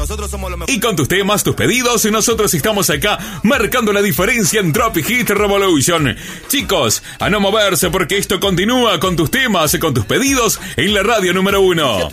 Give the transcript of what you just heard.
Nosotros somos los mejores. Y con tus temas, tus pedidos, nosotros estamos acá marcando la diferencia en Drop Hit Revolution. Chicos, a no moverse porque esto continúa con tus temas, con tus pedidos en la radio número 1.